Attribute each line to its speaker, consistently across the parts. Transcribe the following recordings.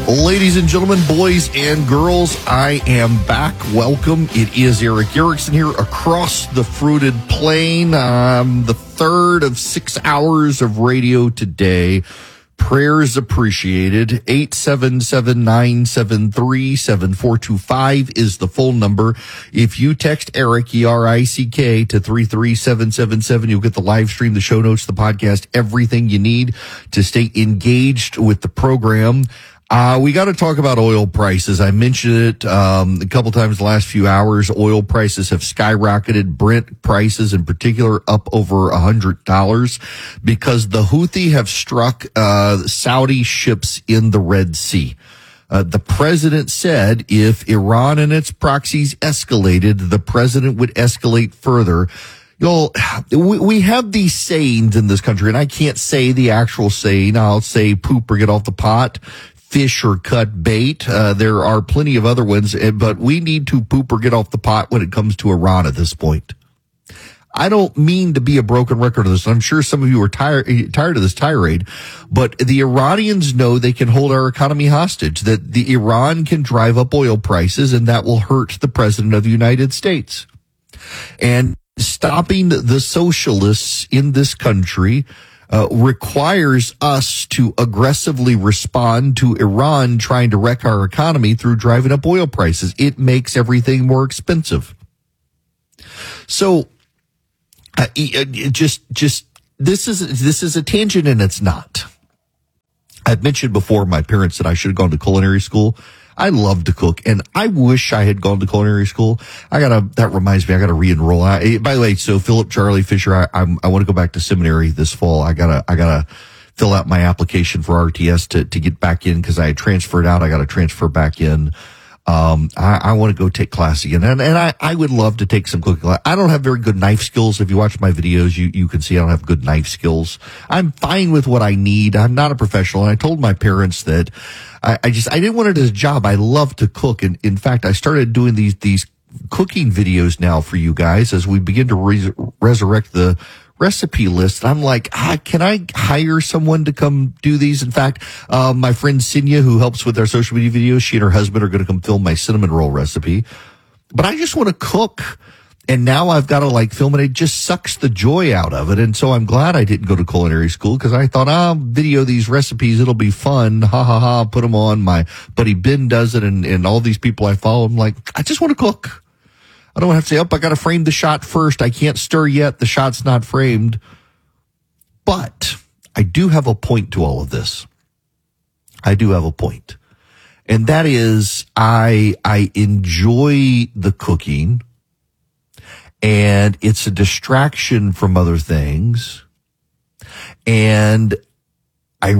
Speaker 1: Ladies and gentlemen, boys and girls, I am back. Welcome. It is Eric Erickson here across the fruited plain. The third of 6 hours of radio today. Prayers appreciated. 877-973-7425 is the phone number. If you text Eric, E-R-I-C-K, to 33777, you'll get the live stream, the show notes, the podcast, everything you need to stay engaged with the program. We got to talk about oil prices. I mentioned it a couple times the last few hours. Oil prices have skyrocketed. Brent prices in particular up over $100 because the Houthi have struck Saudi ships in the Red Sea. The president said if Iran and its proxies escalated, the president would escalate further. We have these sayings in this country, and I can't say the actual saying. I'll say poop or get off the pot, fish or cut bait. There are plenty of other ones, but we need to poop or get off the pot when it comes to Iran at this point. I don't mean to be a broken record of this. I'm sure some of you are tired of this tirade, but the Iranians know they can hold our economy hostage, that the Iran can drive up oil prices, and that will hurt the president of the United States. And stopping the socialists in this country requires us to aggressively respond to Iran trying to wreck our economy through driving up oil prices. It makes everything more expensive. So, this is a tangent, and it's not. I've mentioned before my parents that I should have gone to culinary school. I love to cook, and I wish I had gone to culinary school. That reminds me, I gotta re-enroll. By the way, so Philip Charlie Fisher, I want to go back to seminary this fall. I gotta fill out my application for RTS to get back in, because I had transferred out. I gotta transfer back in. I want to go take class again, and I would love to take some cooking class. I don't have very good knife skills. If you watch my videos, you can see I don't have good knife skills. I'm fine with what I need. I'm not a professional, and I told my parents that I didn't want it as a job. I love to cook, and in fact, I started doing these cooking videos now for you guys as we begin to resurrect the recipe list. I'm like, can I hire someone to come do these? In fact, my friend Sinya, who helps with our social media videos, she and her husband are going to come film my cinnamon roll recipe. But I just want to cook, and now I've got to film it. It just sucks the joy out of it. And so I'm glad I didn't go to culinary school, because I thought, I'll video these recipes. It'll be fun. Ha ha ha. Put them on. My buddy Ben does it, and all these people I follow. I'm like, I just want to cook. I don't have to say, I got to frame the shot first. I can't stir yet. The shot's not framed. But I do have a point to all of this. I do have a point. And that is, I enjoy the cooking, and it's a distraction from other things. And I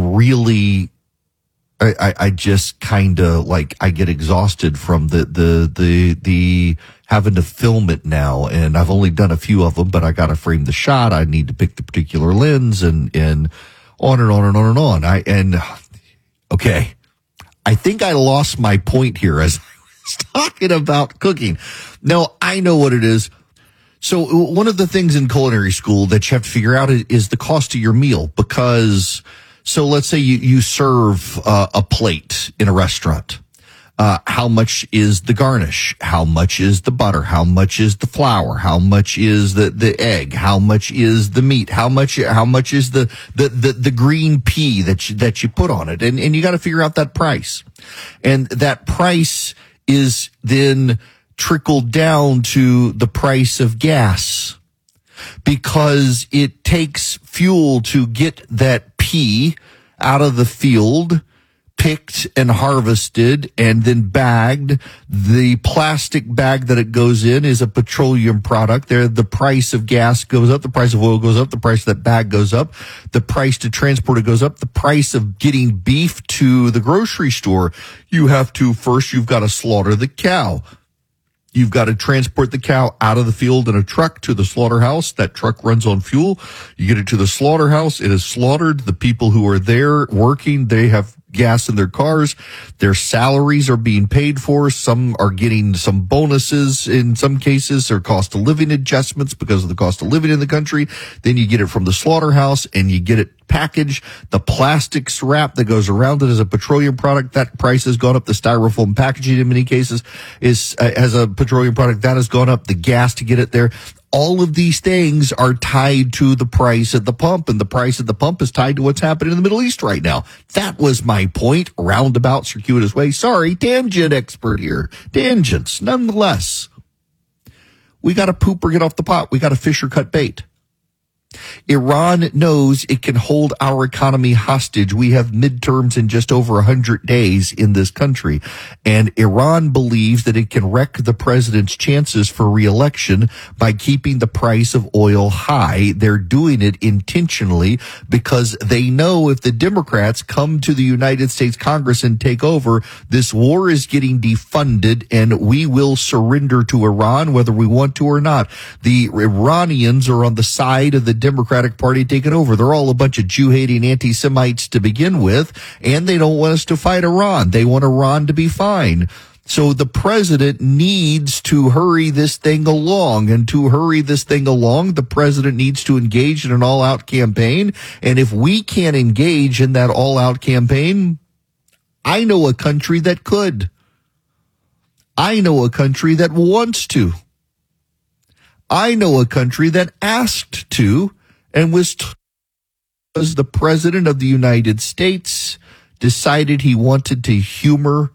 Speaker 1: just kind of I get exhausted from the having to film it now, and I've only done a few of them, but I got to frame the shot. I need to pick the particular lens, and on and on and on and on. Okay. I think I lost my point here as I was talking about cooking. Now, I know what it is. So one of the things in culinary school that you have to figure out is the cost of your meal, because so let's say you serve a plate in a restaurant. How much is the garnish? How much is the butter? How much is the flour? How much is the egg? How much is the meat? How much is the green pea that you put on it? And you got to figure out that price. And that price is then trickled down to the price of gas, because it takes fuel to get that pea out of the field, picked and harvested and then bagged. The plastic bag that it goes in is a petroleum product. There, the price of gas goes up, the price of oil goes up, the price of that bag goes up, the price to transport it goes up, the price of getting beef to the grocery store. You've got to slaughter the cow. You've got to transport the cow out of the field in a truck to the slaughterhouse. That truck runs on fuel. You get it to the slaughterhouse. It is slaughtered. The people who are there working, they have gas in their cars. Their salaries are being paid for. Some are getting some bonuses. In some cases, or cost of living adjustments because of the cost of living in the country. Then you get it from the slaughterhouse, and you get it package, the plastic wrap that goes around it as a petroleum product, that price has gone up. The styrofoam packaging in many cases is as a petroleum product, that has gone up. The gas to get it there. All of these things are tied to the price at the pump, and the price at the pump is tied to what's happening in the Middle East right now. That was my point. Roundabout, circuitous way. Sorry, tangent expert here. Tangents, nonetheless. We got to poop or get off the pot. We got to fish or cut bait. Iran knows it can hold our economy hostage. We have midterms in just over 100 days in this country. And Iran believes that it can wreck the president's chances for re-election by keeping the price of oil high. They're doing it intentionally because they know if the Democrats come to the United States Congress and take over, this war is getting defunded and we will surrender to Iran whether we want to or not. The Iranians are on the side of the Democratic Party taking over. They're all a bunch of Jew-hating anti-Semites to begin with, and they don't want us to fight Iran. They want Iran to be fine. So the president needs to hurry this thing along, and to hurry this thing along, the president needs to engage in an all-out campaign, and if we can't engage in that all-out campaign, I know a country that could. I know a country that wants to. I know a country that asked to and was the president of the United States decided he wanted to humor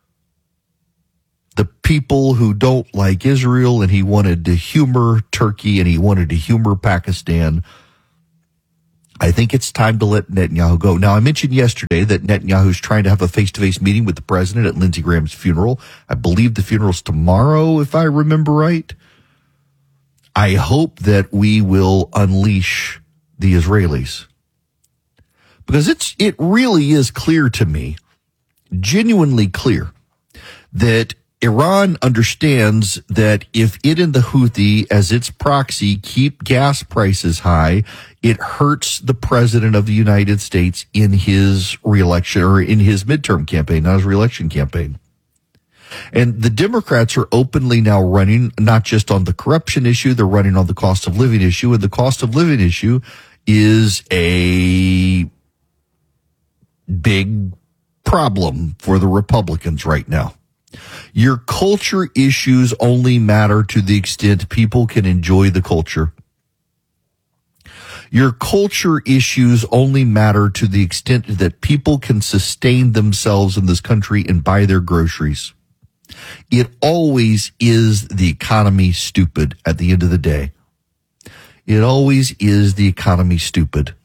Speaker 1: the people who don't like Israel, and he wanted to humor Turkey, and he wanted to humor Pakistan. I think it's time to let Netanyahu go. Now, I mentioned yesterday that Netanyahu's trying to have a face-to-face meeting with the president at Lindsey Graham's funeral. I believe the funeral's tomorrow, if I remember right. I hope that we will unleash the Israelis, because it really is clear to me, genuinely clear, that Iran understands that if it and the Houthi as its proxy keep gas prices high, it hurts the president of the United States in his reelection or in his midterm campaign, not his reelection campaign. And the Democrats are openly now running not just on the corruption issue, they're running on the cost of living issue. And the cost of living issue is a big problem for the Republicans right now. Your culture issues only matter to the extent people can enjoy the culture. Your culture issues only matter to the extent that people can sustain themselves in this country and buy their groceries. It always is the economy stupid at the end of the day. It always is the economy stupid.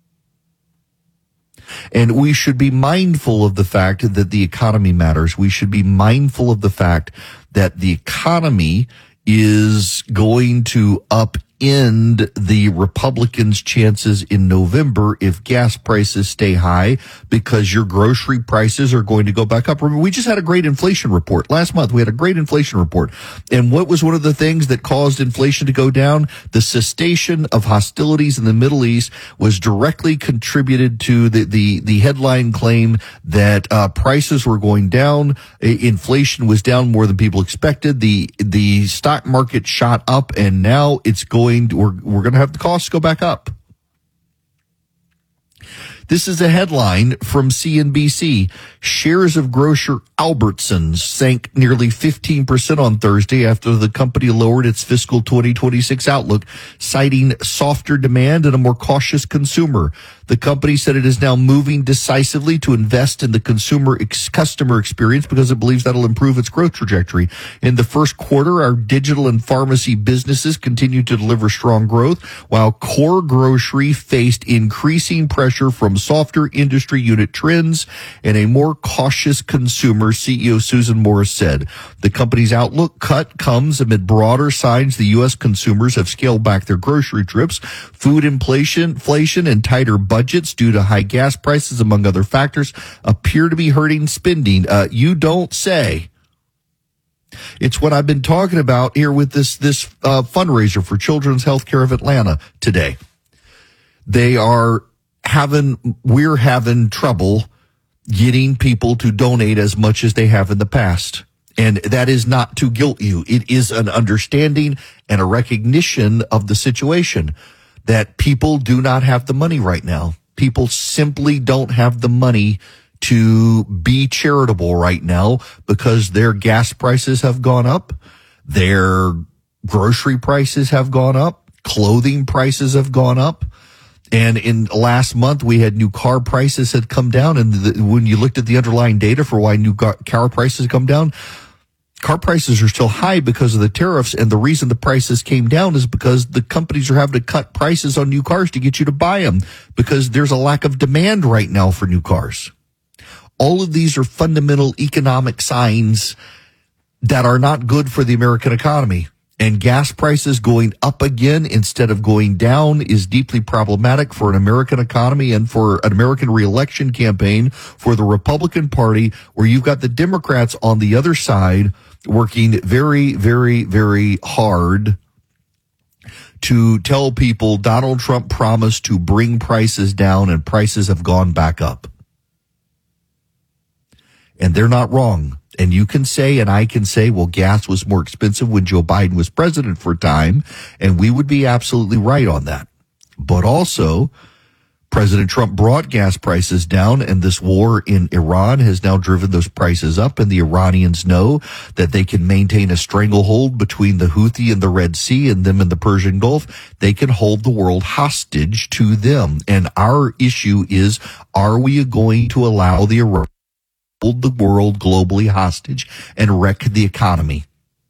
Speaker 1: And we should be mindful of the fact that the economy matters. We should be mindful of the fact that the economy is going to upend the Republicans' chances in November if gas prices stay high, because your grocery prices are going to go back up. Remember, we just had a great inflation report. Last month, we had a great inflation report. And what was one of the things that caused inflation to go down? The cessation of hostilities in the Middle East was directly contributed to the headline claim that prices were going down. Inflation was down more than people expected. The stock market shot up, and now it's we're going to have the costs go back up. This is a headline from CNBC. Shares of grocer Albertsons sank nearly 15% on Thursday after the company lowered its fiscal 2026 outlook, citing softer demand and a more cautious consumer. The company said it is now moving decisively to invest in the customer experience because it believes that'll improve its growth trajectory. In the first quarter, our digital and pharmacy businesses continued to deliver strong growth, while core grocery faced increasing pressure from softer industry unit trends and a more cautious consumer, CEO Susan Morris said. The company's outlook cut comes amid broader signs the U.S. consumers have scaled back their grocery trips. Food inflation, and tighter budgets due to high gas prices, among other factors, appear to be hurting spending. You don't say. It's what I've been talking about here with this fundraiser for Children's Healthcare of Atlanta today. We're having trouble getting people to donate as much as they have in the past. And that is not to guilt you. It is an understanding and a recognition of the situation that people do not have the money right now. People simply don't have the money to be charitable right now because their gas prices have gone up, their grocery prices have gone up, clothing prices have gone up. And in last month, we had new car prices had come down. And when you looked at the underlying data for why new car prices come down, car prices are still high because of the tariffs. And the reason the prices came down is because the companies are having to cut prices on new cars to get you to buy them because there's a lack of demand right now for new cars. All of these are fundamental economic signs that are not good for the American economy. And gas prices going up again instead of going down is deeply problematic for an American economy and for an American reelection campaign for the Republican Party, where you've got the Democrats on the other side working very, very, very hard to tell people Donald Trump promised to bring prices down, and prices have gone back up. And they're not wrong. And you can say, and I can say, well, gas was more expensive when Joe Biden was president for a time, and we would be absolutely right on that. But also, President Trump brought gas prices down, and this war in Iran has now driven those prices up, and the Iranians know that they can maintain a stranglehold between the Houthi and the Red Sea and them in the Persian Gulf. They can hold the world hostage to them. And our issue is, are we going to allow the Iranians hold the world globally hostage and wreck the economy?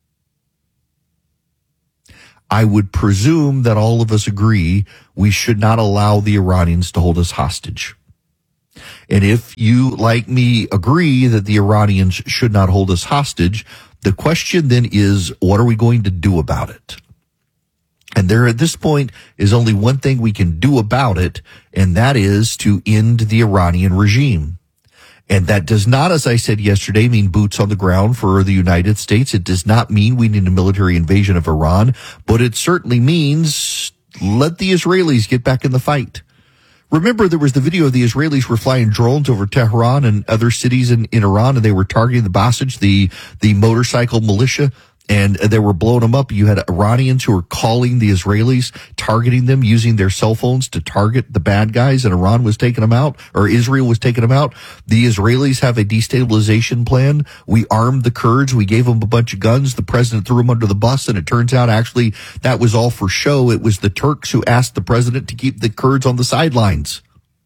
Speaker 1: I would presume that all of us agree we should not allow the Iranians to hold us hostage. And if you, like me, agree that the Iranians should not hold us hostage, the question then is, what are we going to do about it? And there at this point is only one thing we can do about it, and that is to end the Iranian regime. And that does not, as I said yesterday, mean boots on the ground for the United States. It does not mean we need a military invasion of Iran, but it certainly means let the Israelis get back in the fight. Remember, there was the video of the Israelis were flying drones over Tehran and other cities in Iran, and they were targeting the Basij, the motorcycle militia, and they were blowing them up. You had Iranians who were calling the Israelis, targeting them, using their cell phones to target the bad guys, and Iran was taking them out, or Israel was taking them out. The Israelis have a destabilization plan. We armed the Kurds. We gave them a bunch of guns. The president threw them under the bus, and it turns out actually that was all for show. It was the Turks who asked the president to keep the Kurds on the sidelines.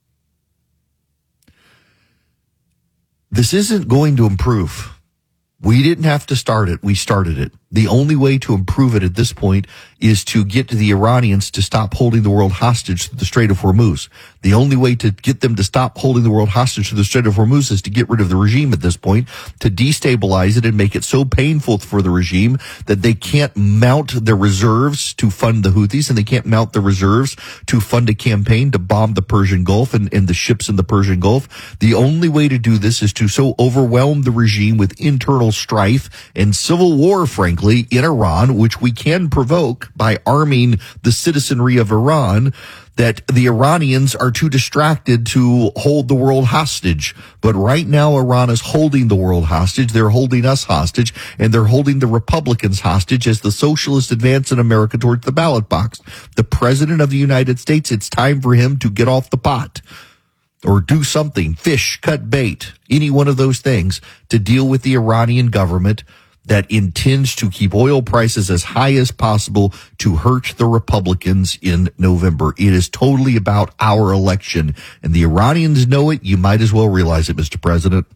Speaker 1: This isn't going to improve. We didn't have to start it. We started it. The only way to improve it at this point is to get the Iranians to stop holding the world hostage to the Strait of Hormuz. The only way to get them to stop holding the world hostage to the Strait of Hormuz is to get rid of the regime at this point, to destabilize it and make it so painful for the regime that they can't mount their reserves to fund the Houthis, and they can't mount the reserves to fund a campaign to bomb the Persian Gulf and the ships in the Persian Gulf. The only way to do this is to so overwhelm the regime with internal strife and civil war, frankly, in Iran, which we can provoke by arming the citizenry of Iran, that the Iranians are too distracted to hold the world hostage. But right now, Iran is holding the world hostage. They're holding us hostage, and they're holding the Republicans hostage as the socialists advance in America towards the ballot box. The President of the United States, it's time for him to get off the pot or do something, fish, cut bait, any one of those things to deal with the Iranian government that intends to keep oil prices as high as possible to hurt the Republicans in November. It is totally about our election, and the Iranians know it. You might as well realize it, Mr. President.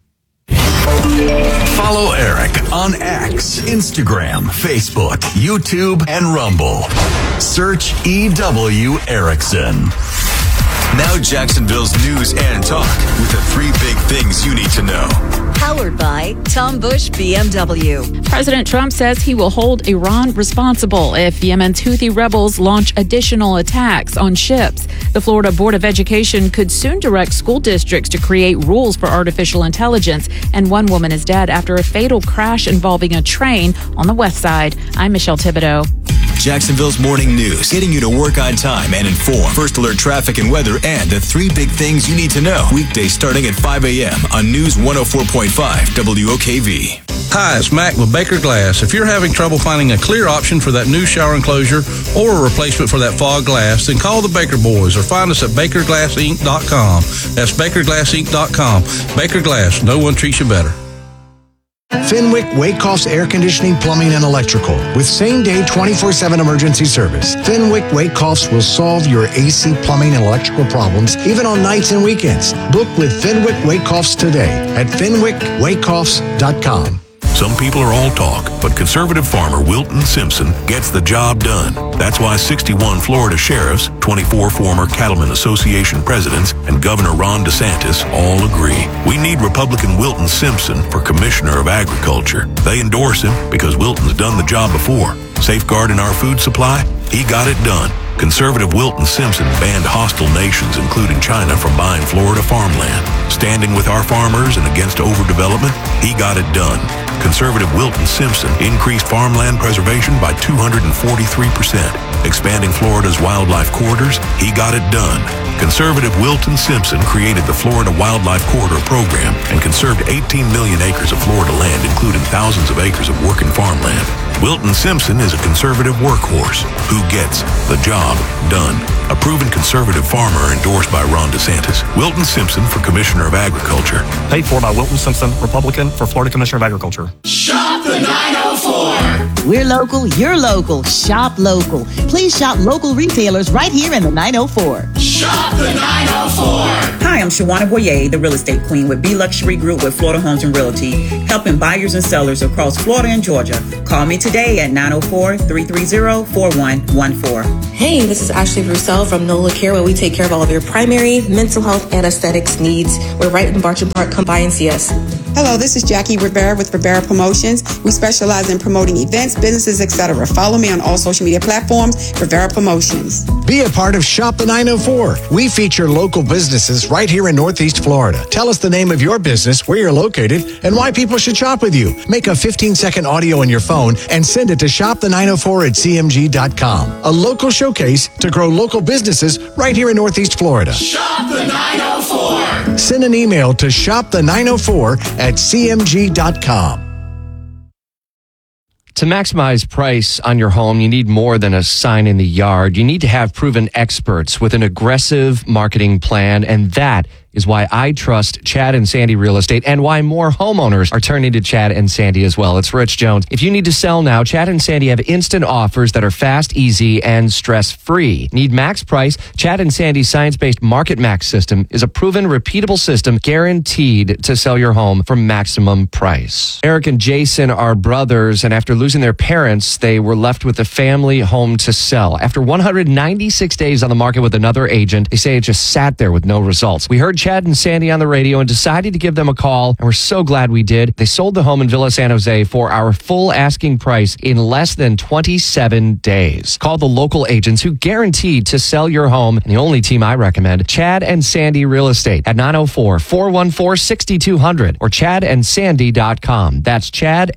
Speaker 2: Follow Eric on X, Instagram, Facebook, YouTube, and Rumble. Search EW Erickson. Now Jacksonville's news and talk with the 3 big things you need to know.
Speaker 3: Powered by Tom Bush BMW.
Speaker 4: President Trump says he will hold Iran responsible if Yemen's Houthi rebels launch additional attacks on ships. The Florida Board of Education could soon direct school districts to create rules for artificial intelligence. And one woman is dead after a fatal crash involving a train on the west side. I'm Michelle Thibodeau.
Speaker 2: Jacksonville's morning news, getting you to work on time and informed. First alert traffic and weather, and the 3 big things you need to know. Weekdays starting at 5 a.m. on News 104.5 WOKV.
Speaker 5: Hi, it's Mac with Baker Glass. If you're having trouble finding a clear option for that new shower enclosure or a replacement for that fog glass, then call the Baker Boys or find us at BakerGlassInc.com. That's BakerGlassInc.com. Baker Glass, no one treats you better.
Speaker 6: Fenwick Wakehoff's Air Conditioning, Plumbing, and Electrical with same-day 24/7 emergency service. Fenwick Wakehoff's will solve your AC, plumbing, and electrical problems even on nights and weekends. Book with Fenwick Wakehoff's today at FenwickWakehoffs.com.
Speaker 7: Some people are all talk, but conservative farmer Wilton Simpson gets the job done. That's why 61 Florida sheriffs, 24 former Cattlemen Association presidents, and Governor Ron DeSantis all agree. We need Republican Wilton Simpson for Commissioner of Agriculture. They endorse him because Wilton's done the job before. Safeguarding our food supply? He got it done. Conservative Wilton Simpson banned hostile nations, including China, from buying Florida farmland. Standing with our farmers and against overdevelopment? He got it done. Conservative Wilton Simpson increased farmland preservation by 243%. Expanding Florida's wildlife corridors? He got it done. Conservative Wilton Simpson created the Florida Wildlife Corridor Program and conserved 18 million acres of Florida land, including thousands of acres of working farmland. Wilton Simpson is a conservative workhorse who gets the job done. A proven conservative farmer endorsed by Ron DeSantis. Wilton Simpson for Commissioner of Agriculture.
Speaker 8: Paid for by Wilton Simpson, Republican, for Florida Commissioner of Agriculture.
Speaker 9: Shop the 904.
Speaker 10: We're local, you're local. Shop local. Please shop local retailers right here in the 904.
Speaker 9: Shop the 904.
Speaker 11: Hi, I'm Shawana Boyer, the real estate queen with B Luxury Group with Florida Homes and Realty, helping buyers and sellers across Florida and Georgia. Call me today at 904-330-4114.
Speaker 12: Hey, this is Ashley Roussel from NOLA Care, where we take care of all of your primary, mental health, and aesthetics needs. We're right in Barton Park. Come by and see us.
Speaker 13: Hello, this is Jackie Rivera with Rivera Promotions. We specialize in promoting events, businesses, etc. Follow me on all social media platforms, Rivera Promotions.
Speaker 6: Be a part of Shop the 904. We feature local businesses right here in Northeast Florida. Tell us the name of your business, where you're located, and why people should shop with you. Make a 15-second audio on your phone and send it to shopthe904@cmg.com. A local showcase to grow local businesses right here in Northeast Florida.
Speaker 9: Shop the 904.
Speaker 6: Send an email to shopthe904@cmg.com.
Speaker 14: To maximize price on your home, you need more than a sign in the yard. You need to have proven experts with an aggressive marketing plan, and that is why I trust Chad and Sandy Real Estate and why more homeowners are turning to Chad and Sandy as well. It's Rich Jones. If you need to sell now, Chad and Sandy have instant offers that are fast, easy, and stress-free. Need max price? Chad and Sandy's science-based Market Max system is a proven, repeatable system guaranteed to sell your home for maximum price. Eric and Jason are brothers, and after losing their parents, they were left with a family home to sell. After 196 days on the market with another agent, they say it just sat there with no results. We heard Chad and Sandy on the radio and decided to give them a call, and we're so glad we did. They sold the home in Villa San Jose for our full asking price in less than 27 days. Call the local agents who guaranteed to sell your home, and the only team I recommend, Chad and Sandy Real Estate at 904-414-6200 or chadandsandy.com. That's Chad,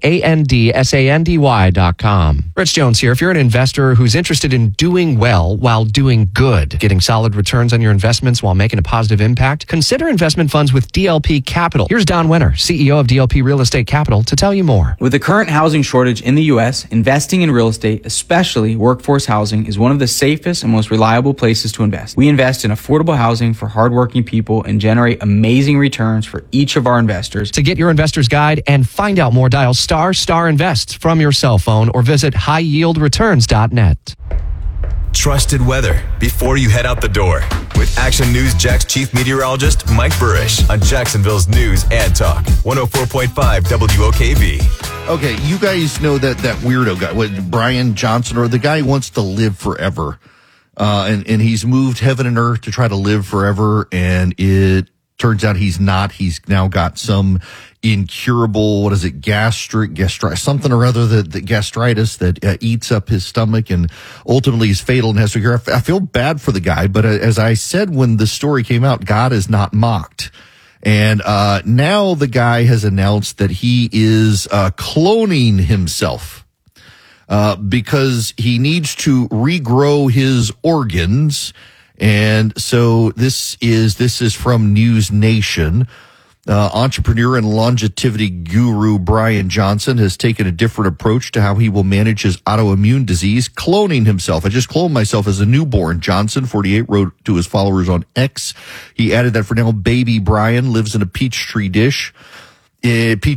Speaker 14: ANDSANDY.com. Rich Jones here. If you're an investor who's interested in doing well while doing good, getting solid returns on your investments while making a positive impact, consider investment funds with DLP Capital. Here's Don Winter, CEO of DLP Real Estate Capital, to tell you more.
Speaker 15: With the current housing shortage in the U.S., investing in real estate, especially workforce housing, is one of the safest and most reliable places to invest. We invest in affordable housing for hardworking people and generate amazing returns for each of our investors.
Speaker 14: To get your investor's guide and find out more, dial ** invest from your cell phone or visit highyieldreturns.net.
Speaker 2: Trusted weather before you head out the door with Action News Jack's chief meteorologist, Mike Burrish, on Jacksonville's News and Talk, 104.5 WOKV.
Speaker 1: Okay, you guys know that weirdo guy, Brian Johnson, or the guy who wants to live forever. And he's moved heaven and earth to try to live forever, and it turns out he's not. He's now got some incurable, gastritis, something or other, the gastritis that eats up his stomach and ultimately is fatal and has to cure. I feel bad for the guy, but as I said when the story came out, God is not mocked. And now the guy has announced that he is cloning himself because he needs to regrow his organs. And so this is from News Nation. Entrepreneur and longevity guru Brian Johnson has taken a different approach to how he will manage his autoimmune disease, cloning himself. I just cloned myself as a newborn, Johnson, 48, wrote to his followers on X. He added that for now, baby Brian lives in a petri dish. Wow,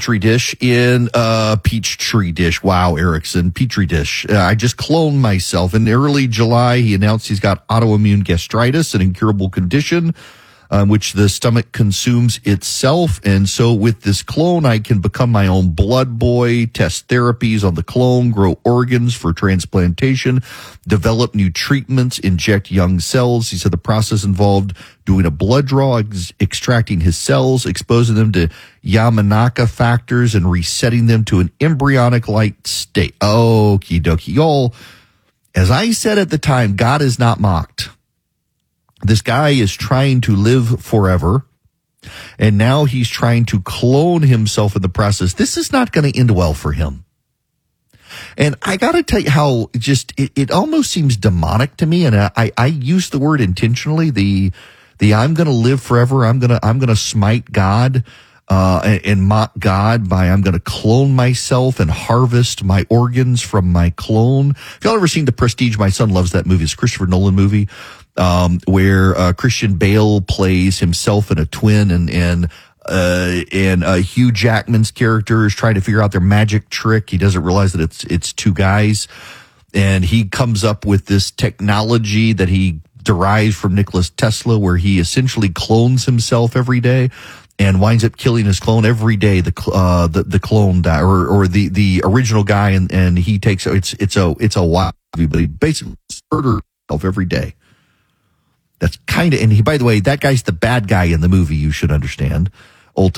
Speaker 1: Erickson, petri dish. I just cloned myself. In early July, he announced he's got autoimmune gastritis, an incurable condition which the stomach consumes itself. And so with this clone, I can become my own blood boy, test therapies on the clone, grow organs for transplantation, develop new treatments, inject young cells. He said the process involved doing a blood draw, extracting his cells, exposing them to Yamanaka factors, and resetting them to an embryonic-like state. Okie dokie. Y'all, as I said at the time, God is not mocked. This guy is trying to live forever, and now he's trying to clone himself in the process. This is not going to end well for him. And I got to tell you how it almost seems demonic to me, and I use the word intentionally, the I'm going to live forever, I'm going to smite God and mock God by I'm going to clone myself and harvest my organs from my clone. If y'all ever seen The Prestige, my son loves that movie. It's a Christopher Nolan movie. Where Christian Bale plays himself in a twin, and Hugh Jackman's character is trying to figure out their magic trick. He doesn't realize that it's two guys, and he comes up with this technology that he derives from Nikola Tesla, where he essentially clones himself every day and winds up killing his clone every day. The clone die, or the original guy, and he takes it's a wild movie, but he basically murders himself every day. That's kind of, and he, by the way, that guy's the bad guy in the movie, you should understand.